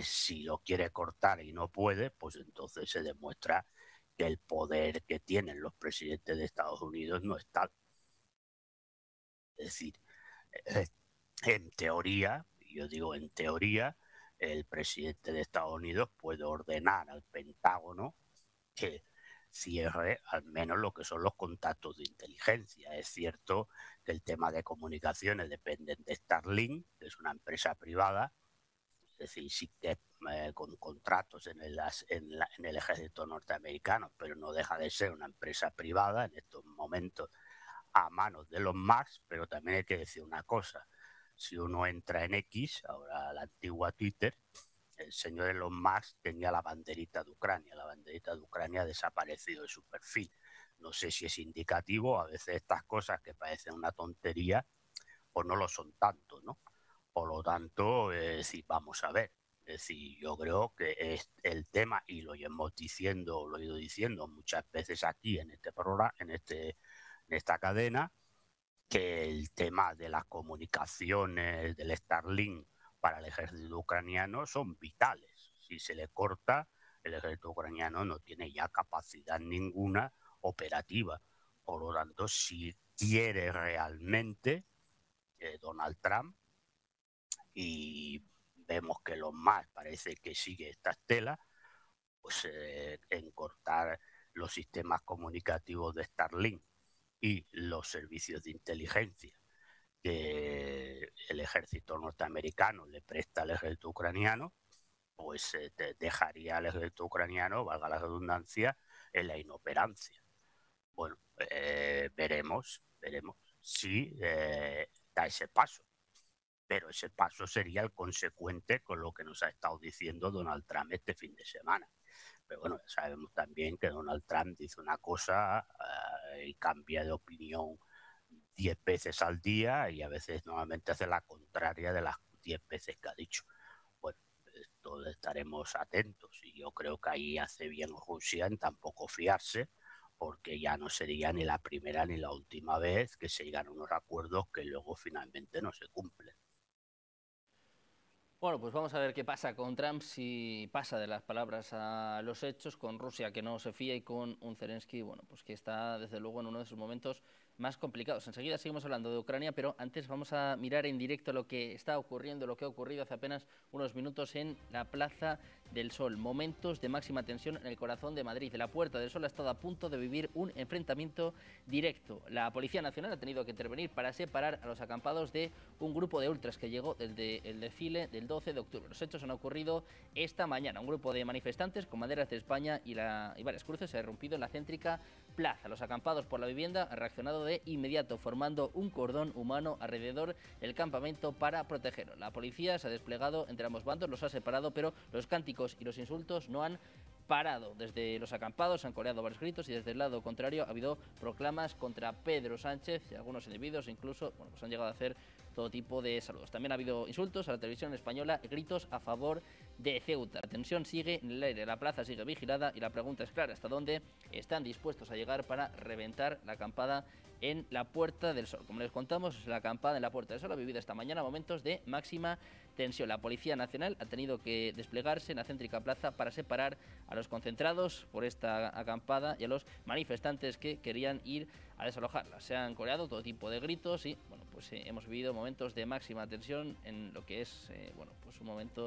si lo quiere cortar y no puede, pues entonces se demuestra que el poder que tienen los presidentes de Estados Unidos no es tal. Es decir, eh, en teoría, yo digo en teoría, el presidente de Estados Unidos puede ordenar al Pentágono que cierre al menos lo que son los contactos de inteligencia. Es cierto que el tema de comunicaciones depende de Starlink, que es una empresa privada, es decir, sí que con contratos en el ejército norteamericano, pero no deja de ser una empresa privada en estos momentos a manos de los Musk. Pero también hay que decir una cosa: si uno entra en X, ahora la antigua Twitter, el señor Elon Musk tenía la banderita de Ucrania. La banderita de Ucrania ha desaparecido de su perfil. No sé si es indicativo, a veces estas cosas que parecen una tontería, pues no lo son tanto, ¿no? Por lo tanto, vamos a ver. Es decir, yo creo que es el tema, y lo hemos diciendo, lo he ido diciendo muchas veces aquí en este programa, en esta cadena, que el tema de las comunicaciones del Starlink para el ejército ucraniano son vitales. Si se le corta, el ejército ucraniano no tiene ya capacidad ninguna operativa. Por lo tanto, si quiere realmente Donald Trump, y vemos que los más parece que sigue esta estela, pues en cortar los sistemas comunicativos de Starlink y los servicios de inteligencia que el ejército norteamericano le presta al ejército ucraniano, pues dejaría al ejército ucraniano, valga la redundancia, en la inoperancia. Bueno, veremos si da ese paso. Pero ese paso sería el consecuente con lo que nos ha estado diciendo Donald Trump este fin de semana. Pero bueno, sabemos también que Donald Trump dice una cosa y cambia de opinión 10 veces al día, y a veces normalmente hace la contraria de las 10 veces que ha dicho. Bueno, esto estaremos atentos, y yo creo que ahí hace bien Rusia en tampoco fiarse, porque ya no sería ni la primera ni la última vez que se llegan a unos acuerdos que luego finalmente no se cumplen. Bueno, pues vamos a ver qué pasa con Trump, si pasa de las palabras a los hechos, con Rusia que no se fía y con un Zelensky, bueno, pues que está desde luego en uno de sus momentos más complicados. Enseguida seguimos hablando de Ucrania, pero antes vamos a mirar en directo lo que está ocurriendo, lo que ha ocurrido hace apenas unos minutos en la Plaza del Sol. Momentos de máxima tensión en el corazón de Madrid. La Puerta del Sol ha estado a punto de vivir un enfrentamiento directo. La Policía Nacional ha tenido que intervenir para separar a los acampados de un grupo de ultras que llegó desde el desfile del 12 de octubre. Los hechos han ocurrido esta mañana. Un grupo de manifestantes con banderas de España y varias cruces se ha irrumpido en la céntrica plaza. Los acampados por la vivienda han reaccionado de inmediato, formando un cordón humano alrededor del campamento para protegerlo. La policía se ha desplegado entre ambos bandos, los ha separado, pero los cánticos y los insultos no han parado. Desde los acampados se han coreado varios gritos, y desde el lado contrario ha habido proclamas contra Pedro Sánchez, y algunos individuos incluso pues han llegado a hacer todo tipo de saludos. También ha habido insultos a la televisión española y gritos a favor de Ceuta. La tensión sigue en el aire, la plaza sigue vigilada, y la pregunta es clara: ¿hasta dónde están dispuestos a llegar para reventar la acampada en la Puerta del Sol? Como les contamos, la acampada en la Puerta del Sol ha vivido esta mañana momentos de máxima tensión. La Policía Nacional ha tenido que desplegarse en la céntrica plaza para separar a los concentrados por esta acampada y a los manifestantes que querían ir a desalojarla. Se han coreado todo tipo de gritos y bueno, pues hemos vivido momentos de máxima tensión en lo que es pues un momento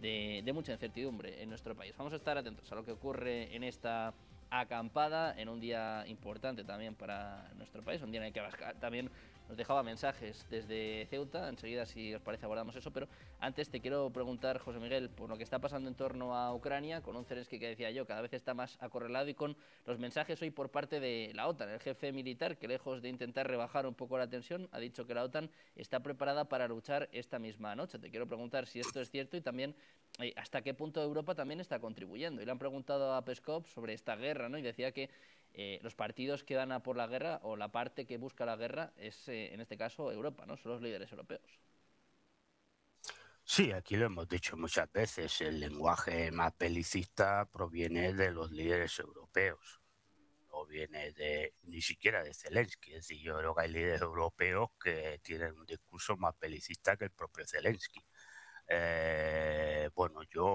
de mucha incertidumbre en nuestro país. Vamos a estar atentos a lo que ocurre en esta acampada en un día importante también para nuestro país, un día en el que Abascal también nos dejaba mensajes desde Ceuta. Enseguida, si os parece, abordamos eso, pero antes te quiero preguntar, José Miguel, por lo que está pasando en torno a Ucrania, con un Zelensky que decía yo cada vez está más acorralado, y con los mensajes hoy por parte de la OTAN. El jefe militar, que lejos de intentar rebajar un poco la tensión, ha dicho que la OTAN está preparada para luchar esta misma noche. Te quiero preguntar si esto es cierto, y también hasta qué punto Europa también está contribuyendo. Y le han preguntado a Peskov sobre esta guerra, ¿no? Y decía que los partidos que van a por la guerra, o la parte que busca la guerra, es en este caso Europa, ¿no? Son los líderes europeos. Sí, aquí lo hemos dicho muchas veces: el lenguaje más belicista proviene de los líderes europeos, no viene ni siquiera de Zelensky. Es decir, yo creo que hay líderes europeos que tienen un discurso más belicista que el propio Zelensky. Bueno, yo